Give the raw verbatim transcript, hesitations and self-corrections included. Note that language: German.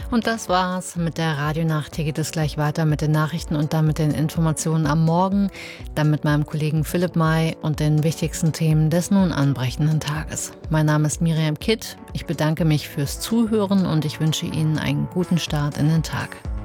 Und das war's mit der Radionacht. Hier geht es gleich weiter mit den Nachrichten und dann mit den Informationen am Morgen, dann mit meinem Kollegen Philipp May und den wichtigsten Themen des nun anbrechenden Tages. Mein Name ist Miriam Kitt. Ich bedanke mich fürs Zuhören und ich wünsche Ihnen einen guten Start in den Tag.